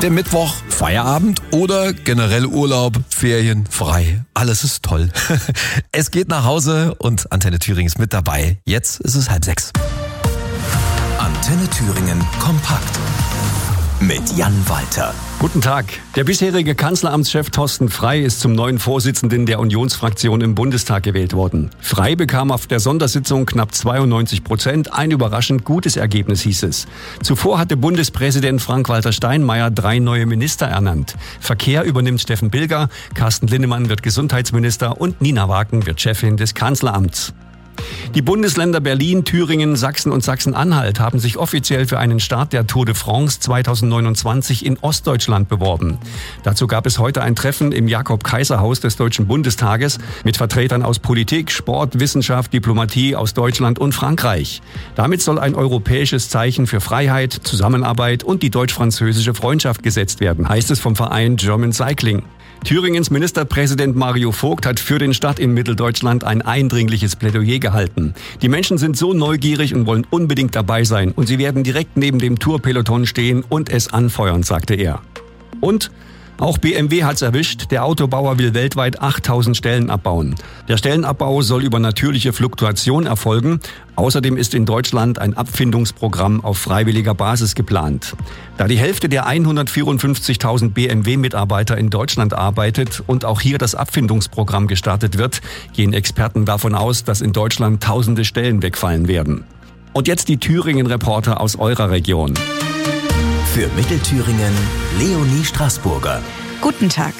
Der Mittwoch, Feierabend oder generell Urlaub, Ferien, frei. Alles ist toll. Es geht nach Hause und Antenne Thüringen ist mit dabei. Jetzt ist es 5:30. Antenne Thüringen kompakt mit Jan Walter. Guten Tag. Der bisherige Kanzleramtschef Thorsten Frey ist zum neuen Vorsitzenden der Unionsfraktion im Bundestag gewählt worden. Frey bekam auf der Sondersitzung knapp 92%. Ein überraschend gutes Ergebnis, hieß es. Zuvor hatte Bundespräsident Frank-Walter Steinmeier 3 neue Minister ernannt. Verkehr übernimmt Steffen Bilger, Carsten Linnemann wird Gesundheitsminister und Nina Waken wird Chefin des Kanzleramts. Die Bundesländer Berlin, Thüringen, Sachsen und Sachsen-Anhalt haben sich offiziell für einen Start der Tour de France 2029 in Ostdeutschland beworben. Dazu gab es heute ein Treffen im Jakob-Kaiser-Haus des Deutschen Bundestages mit Vertretern aus Politik, Sport, Wissenschaft, Diplomatie aus Deutschland und Frankreich. Damit soll ein europäisches Zeichen für Freiheit, Zusammenarbeit und die deutsch-französische Freundschaft gesetzt werden, heißt es vom Verein German Cycling. Thüringens Ministerpräsident Mario Vogt hat für den Start in Mitteldeutschland ein eindringliches Plädoyer gehalten. Die Menschen sind so neugierig und wollen unbedingt dabei sein und sie werden direkt neben dem Tourpeloton stehen und es anfeuern, sagte er. Und auch BMW hat's erwischt. Der Autobauer will weltweit 8000 Stellen abbauen. Der Stellenabbau soll über natürliche Fluktuation erfolgen. Außerdem ist in Deutschland ein Abfindungsprogramm auf freiwilliger Basis geplant. Da die Hälfte der 154.000 BMW-Mitarbeiter in Deutschland arbeitet und auch hier das Abfindungsprogramm gestartet wird, gehen Experten davon aus, dass in Deutschland tausende Stellen wegfallen werden. Und jetzt die Thüringen-Reporter aus eurer Region. Für Mittelthüringen Leonie Straßburger. Guten Tag.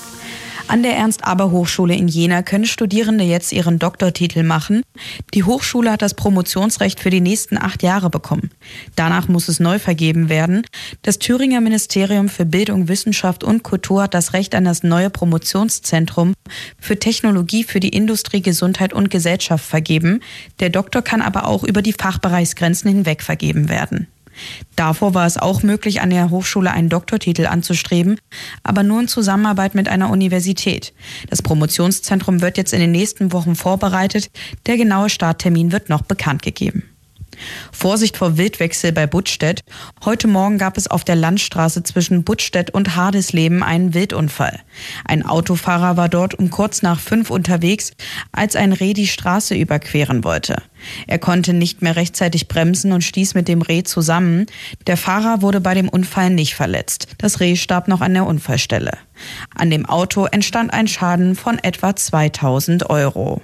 An der Ernst-Aber-Hochschule in Jena können Studierende jetzt ihren Doktortitel machen. Die Hochschule hat das Promotionsrecht für die nächsten 8 Jahre bekommen. Danach muss es neu vergeben werden. Das Thüringer Ministerium für Bildung, Wissenschaft und Kultur hat das Recht an das neue Promotionszentrum für Technologie für die Industrie, Gesundheit und Gesellschaft vergeben. Der Doktor kann aber auch über die Fachbereichsgrenzen hinweg vergeben werden. Davor war es auch möglich, an der Hochschule einen Doktortitel anzustreben, aber nur in Zusammenarbeit mit einer Universität. Das Promotionszentrum wird jetzt in den nächsten Wochen vorbereitet. Der genaue Starttermin wird noch bekannt gegeben. Vorsicht vor Wildwechsel bei Buttstedt. Heute Morgen gab es auf der Landstraße zwischen Buttstedt und Hardesleben einen Wildunfall. Ein Autofahrer war dort um kurz nach 5 unterwegs, als ein Reh die Straße überqueren wollte. Er konnte nicht mehr rechtzeitig bremsen und stieß mit dem Reh zusammen. Der Fahrer wurde bei dem Unfall nicht verletzt. Das Reh starb noch an der Unfallstelle. An dem Auto entstand ein Schaden von etwa 2.000 €.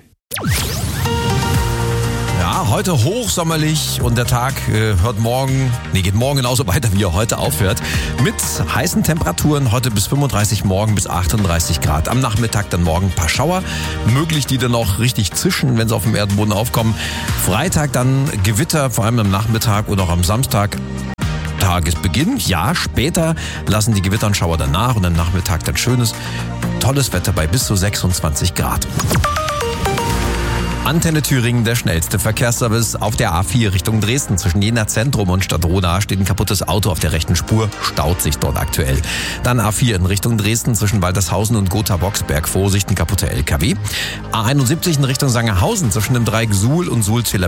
Ja, heute hochsommerlich und der Tag geht morgen genauso weiter, wie er heute aufhört. Mit heißen Temperaturen, heute bis 35, morgen bis 38 Grad. Am Nachmittag dann morgen ein paar Schauer, möglich, die dann auch richtig zischen, wenn sie auf dem Erdboden aufkommen. Freitag dann Gewitter, vor allem am Nachmittag und auch am Samstag. Tagesbeginn, ja, später lassen die Gewitter und Schauer danach und am Nachmittag dann schönes, tolles Wetter bei bis zu 26 Grad. Antenne Thüringen, der schnellste Verkehrsservice auf der A4 Richtung Dresden. Zwischen Jena Zentrum und Stadtroda steht ein kaputtes Auto auf der rechten Spur, staut sich dort aktuell. Dann A4 in Richtung Dresden zwischen Waltershausen und Gotha-Boxberg. Vorsicht, ein kaputter LKW. A71 in Richtung Sangerhausen zwischen dem Dreieck Suhl und Suhl-Ziller